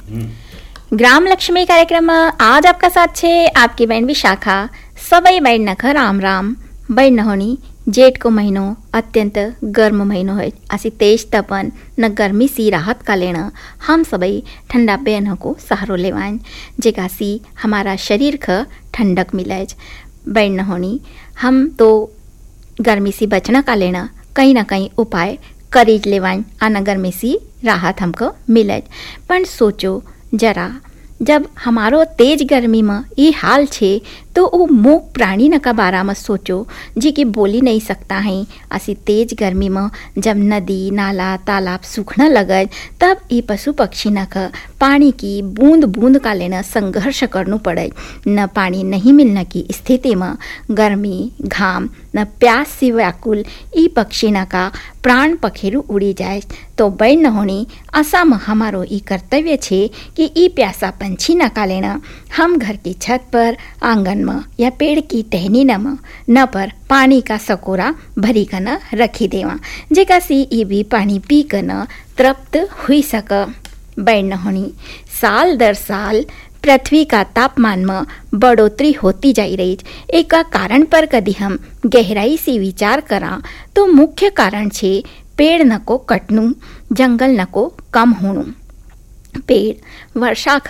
ग्राम लक्ष्मी कार्यक्रम में आज आपका साथ छे आपकी बहन विशाखा। सबई बहन नख राम राम। बहन नहोनी जेठ को महीनो अत्यंत गर्म महीनो है। असी तेज तपन न गर्मी सी राहत का लेना हम सबई ठंडा पेन को सहारो लेवान जेका सी हमारा शरीर ख ठंडक मिले। बहन नहोनी हम तो गर्मी सी बचना का लेना कहीं ना कहीं उपाय करीज लेवान आना गर्मी सी राहत हमको मिले। पण सोचो जरा जब हमारो तेज गर्मी में ये हाल छे तो वो मूक प्राणी न का बारा में सोचो जी की बोली नहीं सकता है। असी तेज गर्मी में जब नदी नाला तालाब सूखना लगे तब ये पशु पक्षी न का पानी की बूंद बूंद का लेना संघर्ष करना पड़े। न पानी नहीं मिलने की स्थिति में गर्मी घाम न प्यास से व्याकुल ई पक्षी न का प्राण पखेरु उड़ी जाए। तो बहन नहोनी आशा में हमारो ई कर्तव्य छे कि ई प्यासा पंछी न का लेना हम घर की छत पर आंगन में या पेड़ की टहनी न पर पानी का सकोरा भरी कर न रखी देवा जेका सी ई भी पानी पी कर न तृप्त हुई सक। बहन नहोनी साल दर साल पृथ्वी का तापमान में बढ़ोतरी होती जा रही। एक कारण पर कभी हम गहराई से विचार करा तो मुख्य कारण छे पेड़ न को कटनू जंगल न को कम होनू। पेड़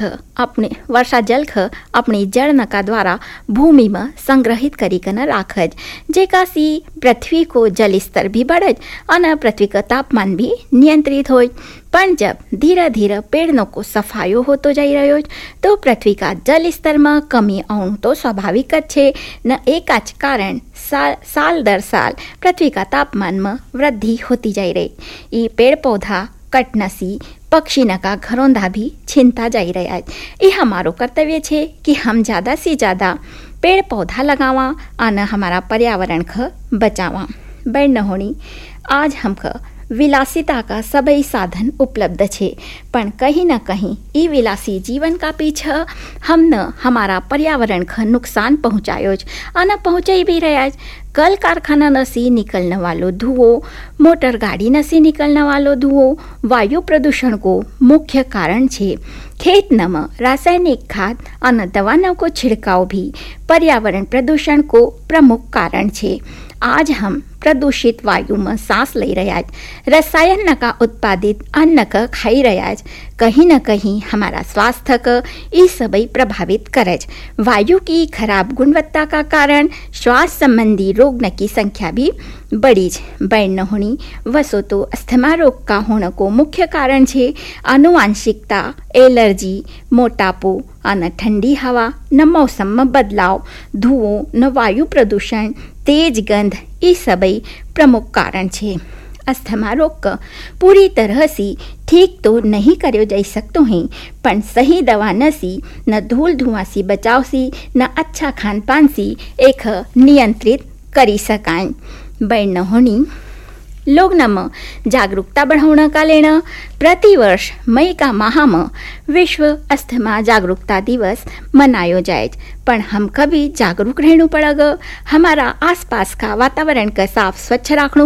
वर्षा जल ख अपनी जड़ नका द्वारा भूमि में संग्रहित करी कर राखज जेका सी पृथ्वी को जल स्तर भी बढ़ज और पृथ्वी का तापमान भी नियंत्रित हो। पर जब धीरे धीरे पेड़ को सफायो होतो जा रहो तो पृथ्वी का जल स्तर में कमी आउनु तो स्वाभाविक छे न एकाच कारण साल दर साल पृथ्वी का तापमान में वृद्धि होती जा रही। ये पेड़ पौधा कटनसी पक्षी न का घरोंदा भी छिनता जा रहा है। ये हमारो कर्तव्य छे कि हम ज़्यादा से ज़्यादा पेड़ पौधा लगावा और हमारा पर्यावरण ख बचावा। बहन नहोनी आज हमख विलासिता का सबई साधन उपलब्ध छे पण कहीं न कहीं ई विलासी जीवन का पीछे हम न हमारा पर्यावरण ख नुकसान पहुँचायो और पहुँचाई भी रहा। कल कारखाना न सी निकलने वालो धुओं मोटर गाड़ी न सी निकलने वालो धुओं वायु प्रदूषण को मुख्य कारण छे। खेत न में रासायनिक खाद और दवाओं को छिड़काव भी पर्यावरण प्रदूषण को प्रमुख कारण छे। आज हम प्रदूषित वायु में सांस ले रहा रसायन का उत्पादित अन्न का खाई रहा कहीं न कहीं हमारा स्वास्थ्य का ये सबई प्रभावित करे। वायु की खराब गुणवत्ता का कारण श्वास संबंधी रोग न की संख्या भी बढ़ी। बहन नहोनी वसो तो अस्थमा रोग का होने को मुख्य कारण छे आनुवांशिकता एलर्जी मोटापो न ठंडी हवा न मौसम में बदलाव धुओं न वायु प्रदूषण तेज गंध ये सबई प्रमुख कारण छे। अस्थमा रोग का पूरी तरह से ठीक तो नहीं करो जा सकते हैं पर सही दवा न सी न धूल धुआं सी बचाव सी न अच्छा खान पान सी एक नियंत्रित करी सकाय। बहन नहोनी लोग न जागरूकता बढ़ाने का लेना प्रतिवर्ष मई का माह में विश्व अस्थमा जागरूकता दिवस मनायो जाए। पर हम कभी जागरूक रहना पड़ेगा। हमारा आसपास का वातावरण का साफ स्वच्छ रखना